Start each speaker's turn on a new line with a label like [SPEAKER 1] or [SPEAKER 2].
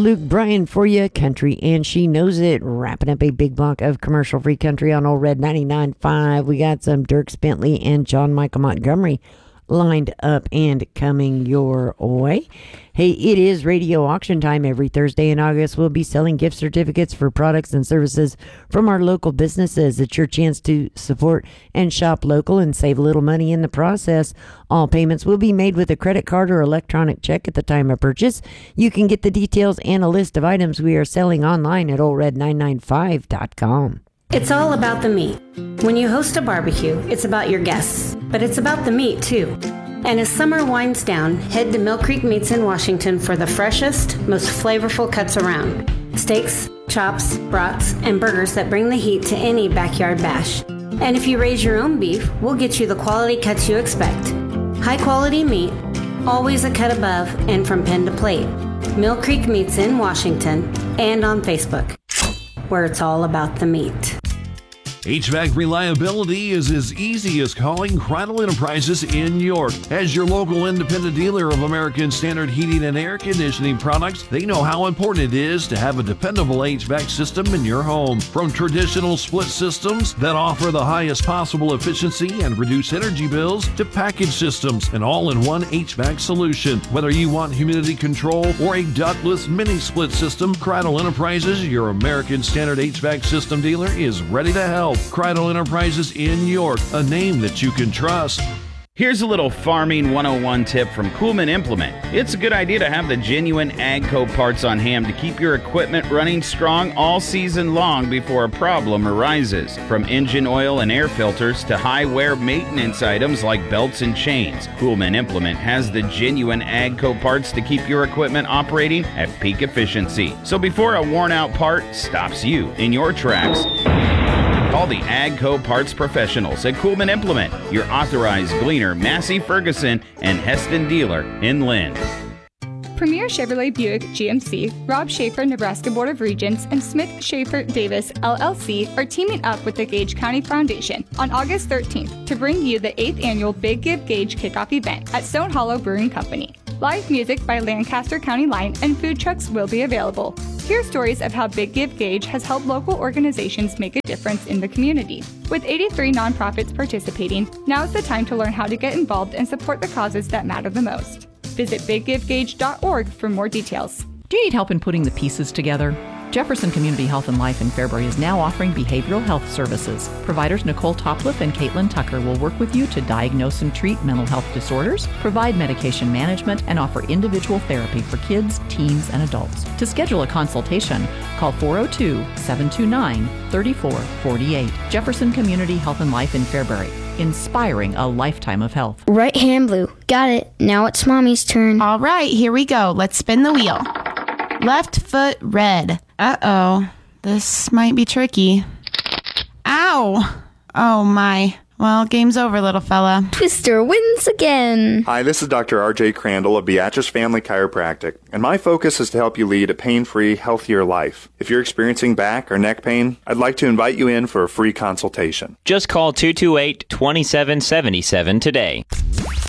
[SPEAKER 1] Luke Bryan for you, country, and she knows it. Wrapping up a big block of commercial-free country on Old Red 99.5. We got some Dierks Bentley and John Michael Montgomery lined up and coming your way. Hey, it is radio auction time. Every Thursday in August, we'll be selling gift certificates for products and services from our local businesses. It's your chance to support and shop local and save a little money in the process. All payments will be made with a credit card or electronic check at the time of purchase. You can get the details and a list of items we are selling online at oldred995.com.
[SPEAKER 2] It's all about the meat. When you host a barbecue, it's about your guests, but it's about the meat too. And as summer winds down, head to Mill Creek Meats in Washington for the freshest, most flavorful cuts around. Steaks, chops, brats, and burgers that bring the heat to any backyard bash. And if you raise your own beef, we'll get you the quality cuts you expect. High quality meat, always a cut above and from pen to plate. Mill Creek Meats in Washington and on Facebook, where it's all about the meat.
[SPEAKER 3] HVAC reliability is as easy as calling Cradle Enterprises in York. As your local independent dealer of American Standard heating and air conditioning products, they know how important it is to have a dependable HVAC system in your home. From traditional split systems that offer the highest possible efficiency and reduce energy bills to package systems, an all-in-one HVAC solution. Whether you want humidity control or a ductless mini split system, Cradle Enterprises, your American Standard HVAC system dealer, is ready to help. Cradle Enterprises in York, a name that you can trust.
[SPEAKER 4] Here's a little Farming 101 tip from Kuhlman Implement. It's a good idea to have the genuine AGCO parts on hand to keep your equipment running strong all season long before a problem arises. From engine oil and air filters to high-wear maintenance items like belts and chains, Kuhlman Implement has the genuine AGCO parts to keep your equipment operating at peak efficiency. So before a worn-out part stops you in your tracks, call the AGCO parts professionals at Kuhlman Implement, your authorized Gleaner, Massey Ferguson, and Heston dealer in Lynn.
[SPEAKER 5] Premier Chevrolet Buick GMC, Rob Schaefer Nebraska Board of Regents, and Smith Schaefer Davis LLC are teaming up with the Gage County Foundation on August 13th to bring you the 8th annual Big Give Gage kickoff event at Stone Hollow Brewing Company. Live music by Lancaster County Line and food trucks will be available. Hear stories of how Big Give Gage has helped local organizations make a difference in the community. With 83 nonprofits participating, now is the time to learn how to get involved and support the causes that matter the most. Visit biggivegage.org for more details.
[SPEAKER 6] Do you need help in putting the pieces together? Jefferson Community Health and Life in Fairbury is now offering behavioral health services. Providers Nicole Topliff and Caitlin Tucker will work with you to diagnose and treat mental health disorders, provide medication management, and offer individual therapy for kids, teens, and adults. To schedule a consultation, call 402-729-3448. Jefferson Community Health and Life in Fairbury, inspiring a lifetime of health.
[SPEAKER 7] Right hand blue. Got it. Now it's Mommy's turn.
[SPEAKER 8] All right, here we go. Let's spin the wheel. Left foot red. Uh-oh. This might be tricky. Ow! Oh, my. Well, game's over, little fella.
[SPEAKER 7] Twister wins again.
[SPEAKER 9] Hi, this is Dr. R.J. Crandall of Beatrice Family Chiropractic, and my focus is to help you lead a pain-free, healthier life. If you're experiencing back or neck pain, I'd like to invite you in for a free consultation.
[SPEAKER 10] Just call 228-2777 today.